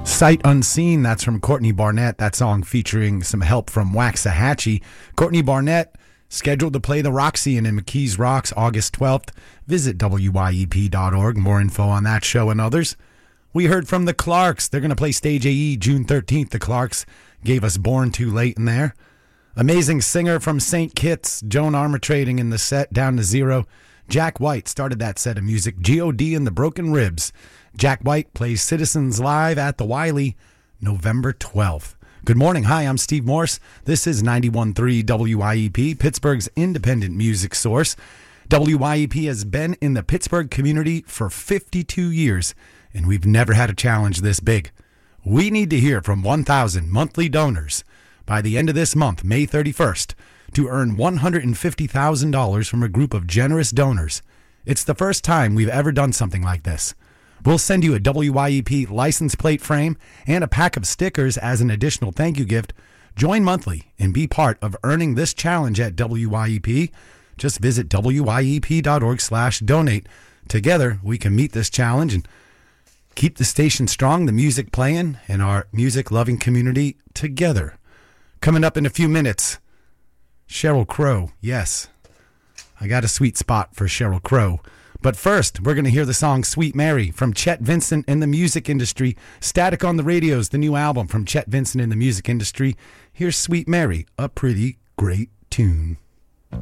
Sight Unseen, that's from Courtney Barnett. That song featuring some help from Waxahachie. Courtney Barnett scheduled to play the Roxy in McKees Rocks August 12th. Visit WYEP.org. More info on that show and others. We heard from the Clarks. They're going to play Stage AE June 13th. The Clarks gave us Born Too Late in there. Amazing singer from St. Kitts, Joan Armatrading in the set, Down to Zero. Jack White started that set of music, G.O.D. and the Broken Ribs. Jack White plays Citizens Live at the Wiley, November 12th. Good morning. Hi, I'm Steve Morse. This is 91.3 WYEP, Pittsburgh's independent music source. WYEP has been in the Pittsburgh community for 52 years, and we've never had a challenge this big. We need to hear from 1,000 monthly donors by the end of this month, May 31st, to earn $150,000 from a group of generous donors. It's the first time we've ever done something like this. We'll send you a WYEP license plate frame and a pack of stickers as an additional thank you gift. Join monthly and be part of earning this challenge at WYEP. Just visit WYEP.org/donate. Together, we can meet this challenge and keep the station strong, the music playing, and our music-loving community together. Coming up in a few minutes, Sheryl Crow. Yes, I got a sweet spot for Sheryl Crow. But first, we're going to hear the song Sweet Mary from Chet Vincent and the Music Industry. Static on the Radios, the new album from Chet Vincent and the Music Industry. Here's Sweet Mary, a pretty great tune.